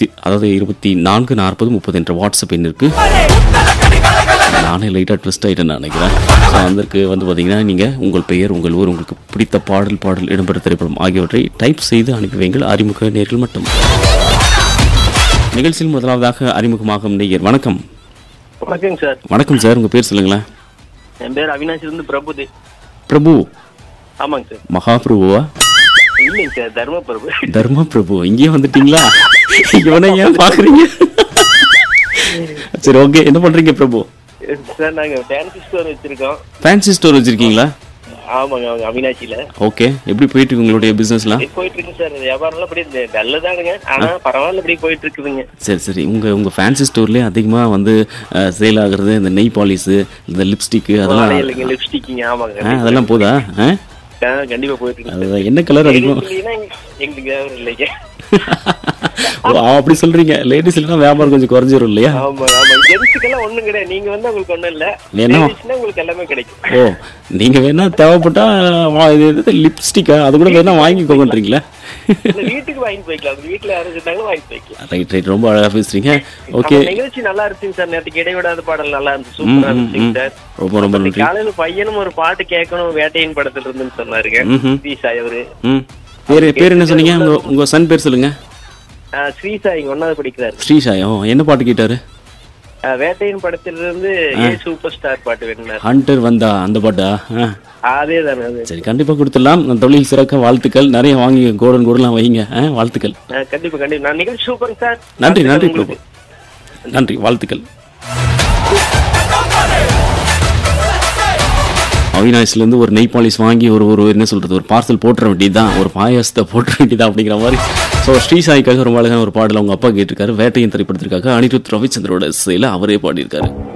அதாவது 244030 என்ற வாட்ஸ்அப் எண்ணிற்கு நானே லைட்டாக ட்விஸ்ட் ஆகிட்டேன்னு நினைக்கிறேன். ஸோ அதற்கு வந்து பார்த்தீங்கன்னா நீங்கள் உங்கள் பெயர், உங்கள் ஊர், உங்களுக்கு பிடித்த பாடல் இடம்பெற்ற திரைப்படம் ஆகியவற்றை டைப் செய்து அனுப்பி வைங்கள். அறிமுக நேர்கள் மட்டும். நிகழ்ச்சியில் முதலாவதாக அறிமுகமாகும் நேயர். வணக்கம். வணக்கம் சார். வணக்கம் சார், உங்கள் பேர் சொல்லுங்களேன். என் பேர் அவினாஷிலிருந்து பிரபு. பிரபு? ஆமாங்க சார். மகாபிரபுவா? இல்லைங்க சார், தர்மபிரபு. தர்மபிரபு, இங்கேயே வந்துட்டீங்களா? இவனை ஏன் பாக்குறீங்க? சரி, ஓகே. என்ன பண்றீங்க பிரபு? சார் நாங்க ஃபேன்சி ஸ்டோர் வச்சிருக்கோம். ஃபேன்சி ஸ்டோர் வச்சிருக்கீங்களா? ஆமாங்க, அவினாஷில. ஓகே, எப்படி போயிட்டு இருக்கு உங்களுடைய பிசினஸ்லாம்? போயிட்டு இருக்கு சார். வியாபாரம்லாம் அப்படியே டல்லுதானுங்க, ஆனா பரவாயில்ல, இப்படி போயிட்டு இருக்குதுங்க. சரி, உங்க ஃபேன்சி ஸ்டோர்லயே அதிகமா வந்து சேல் ஆகுறது இந்த நெய் பாலிஷ், இந்த லிப்ஸ்டிக், அதெல்லாம் லிப்ஸ்டிக்கிங்க. ஆமாங்க, அதெல்லாம் போதா? கண்டிப்பா போயிட்டு இருக்கு. என்ன கலர் அதிகம்? எங்களுக்கு வியாபாரம் இல்லைங்க. அப்படி சொல்றீங்க. லேடிஸ் எல்லாம் வியாபாரம் கொஞ்சம் குறைஞ்சிரும் இல்லையா? ஆமா ஆமா, ஜென்ஸ்க்கெல்லாம் ஒண்ணும் கிடையாது. நீங்க வந்து உங்களுக்கு ஒண்ணும் இல்ல, லேடிஸ்னா உங்களுக்கு எல்லாமே கிடைக்கும். ஓ, நீங்க வேணா தேவைப்பட்டா லிப்ஸ்டிக்கா அது கூட வேணா வாங்கிக்கோங்கன்றீங்களா? வீட்டுக்கு வாங்கி போய்க்கலாம். வீட்டுல யாரும் சொன்னாலும் வாங்கி போய்க்கலாம். ரைட், ரொம்ப அழகா பேசுறீங்க. ஓகே, நிகழ்ச்சி நல்லா இருந்துச்சு சார். நேற்றுக்கு இடைவிடாத பாடல் நல்லா இருந்துச்சு, சூப்பரா இருந்துச்சு சார். ரொம்ப நன்றி. காலையில பையனும் ஒரு பாட்டு கேட்கணும், வேட்டையின் படத்துல இருந்துன்னு சொன்னாருங்க ஸ்ரீசாய் அவரு. பேர் என்ன சொன்னீங்க? உங்க சன் பேர் சொல்லுங்க. ஸ்ரீசாய் 1வது படிக்கிறாரு. ஸ்ரீசாய் என்ன பாட்டு கேட்டாரு? வேட்டையின் படத்துல இருந்து சூப்பர் ஸ்டார் பாட்டு வேணும். ஹண்டர் வந்தா அந்த பாட்டா? அதேதானே. சரி, கண்டிப்பா கொடுத்துடலாம். தொழில் சிறக்க வாழ்த்துக்கள். நிறைய வாங்கி கோடெல்லாம் வைங்க. வாழ்த்துக்கள். கண்டிப்பா. நான் நிகழ்ச்சி சூப்பர் சார். நன்றி பிரபு, நன்றி, வாழ்த்துக்கள். அவினாஷ்ல இருந்து ஒரு நெய் பாலிஷ் வாங்கி ஒரு என்ன சொல்றது, ஒரு பார்சல் போட்டுற வேண்டியதுதான், ஒரு பாயாசத்தை போட்டுற வேண்டியதான் அப்படிங்கிற மாதிரி. ஸோ ஸ்ரீசாய்க்காக ரொம்ப அழகான ஒரு பாடல் அவங்க அப்பா கேட்டிருக்காரு. வேட்டையின் திரைப்படத்திற்காக அனிருத் ரவிச்சந்திரோட இசையில அவரே பாடியிருக்காரு.